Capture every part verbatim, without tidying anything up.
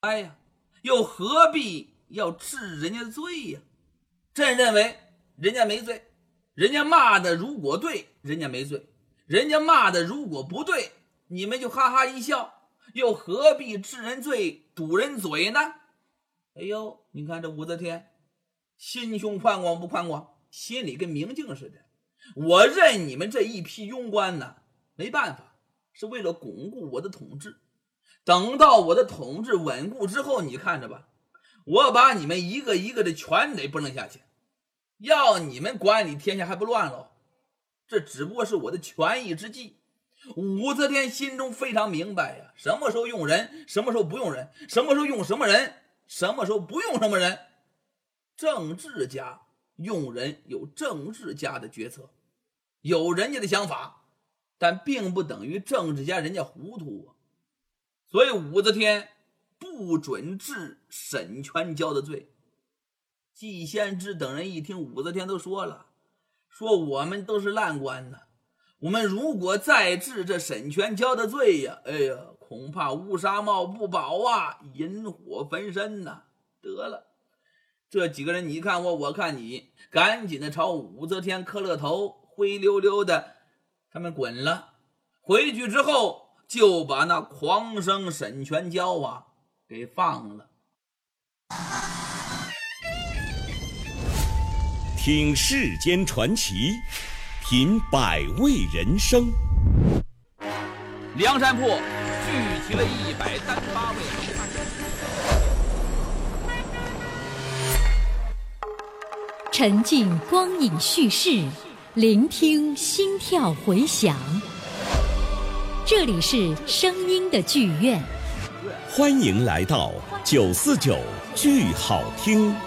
哎呀，又何必要治人家的罪呀？朕认为人家没罪，人家骂的如果对，人家没罪，人家骂的如果不对，你们就哈哈一笑，又何必治人罪堵人嘴呢？哎呦，你看这武则天心胸宽广不宽广，心里跟明镜似的。我认你们这一批庸官呢，没办法，是为了巩固我的统治。等到我的统治稳固之后，你看着吧，我把你们一个一个的全得不能下去，要你们管理天下还不乱了？这只不过是我的权宜之计。武则天心中非常明白呀，什么时候用人，什么时候不用人，什么时候用什么人，什么时候不用什么人。政治家用人有政治家的决策，有人家的想法，但并不等于政治家人家糊涂啊。所以武则天不准治沈全蛟的罪。季先知等人一听武则天都说了，说我们都是烂官呢，我们如果再治这沈全蛟的罪呀，哎呀，恐怕乌纱帽不保啊，引火焚身呐、啊。得了，这几个人你看我，我看你，赶紧的朝武则天磕了头，灰溜溜的他们滚了。回去之后就把那狂生沈全蛟啊给放了。 听世间传奇，品百味人生。 梁山泊聚集了一百三十八位好汉， 沉浸光影叙事，聆听心跳回响。这里是声音的剧院， 欢迎来到九四九剧好听。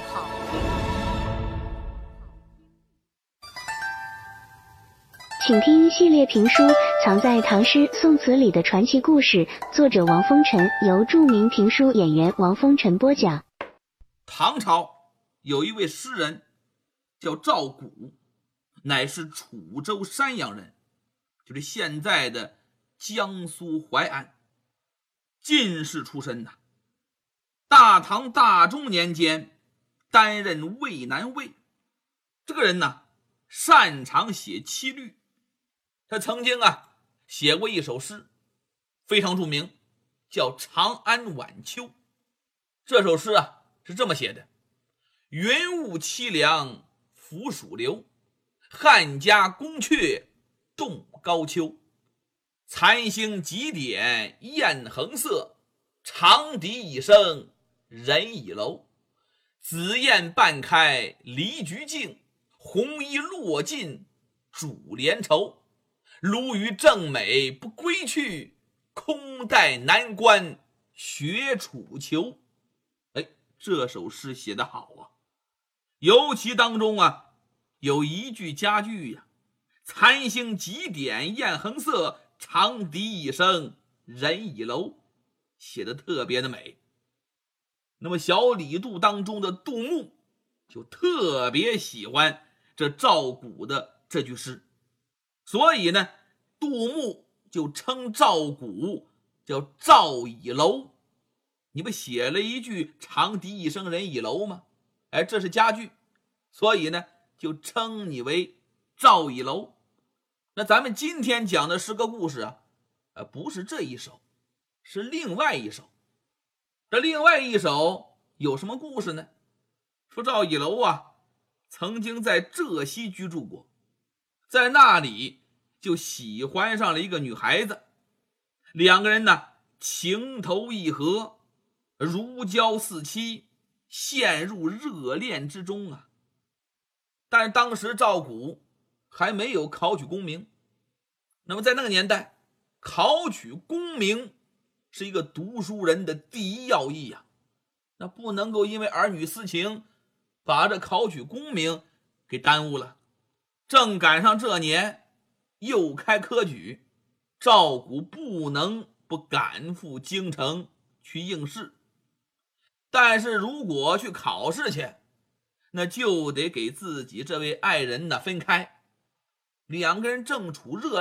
请听系列评书《藏在唐诗宋词里的传奇故事》，作者王风尘，由著名评书演员王风尘播讲。 唐朝有一位诗人叫赵古，乃是楚州山阳人，就是现在的江苏淮安，进士出身呐。大唐大中年间担任渭南尉。这个人呢，擅长写七律。他曾经啊写过一首诗，非常著名，叫《长安晚秋》。这首诗啊是这么写的：云雾凄凉拂蜀流，汉家宫阙动高秋。残星几点雁横色，长笛一声人倚楼。紫燕半开梨菊径，红衣落尽珠帘愁。鲈鱼正美不归去，空待南关学楚囚。哎，这首诗写得好啊，尤其当中啊有一句佳句呀、啊，残星几点雁横色，长笛一声人倚楼，写得特别的美。那么小李杜当中的杜牧就特别喜欢这赵古的这句诗，所以呢杜牧就称赵古叫赵倚楼。你不写了一句长笛一声人倚楼吗？哎，这是佳句，所以呢就称你为赵倚楼。那咱们今天讲的诗歌故事啊，呃，不是这一首，是另外一首。这另外一首有什么故事呢？说赵倚楼啊曾经在浙西居住过，在那里就喜欢上了一个女孩子，两个人呢情投意合，如胶似漆，陷入热恋之中啊。但当时赵古还没有考取功名，那么在那个年代，考取功名是一个读书人的第一要义啊，那不能够因为儿女私情把这考取功名给耽误了。正赶上这年又开科举，赵古不能不赶赴京城去应试。但是如果去考试去，那就得给自己这位爱人呢分开，两个人正处热